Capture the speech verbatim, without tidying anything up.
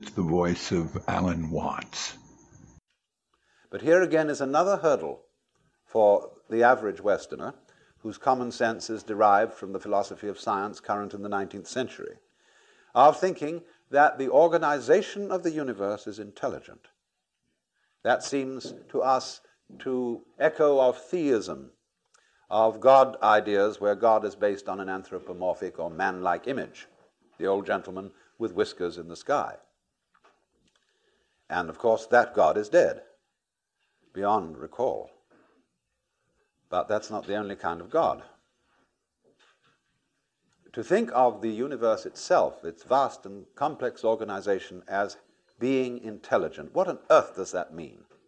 the voice of Alan Watts. But here again is another hurdle for the average Westerner, whose common sense is derived from the philosophy of science current in the nineteenth century, of thinking that the organization of the universe is intelligent. That seems to us to echo of theism, of God ideas where God is based on an anthropomorphic or man-like image, the old gentleman with whiskers in the sky. And of course that God is dead, beyond recall. But that's not the only kind of God. To think of the universe itself, its vast and complex organization, as being intelligent, what on earth does that mean?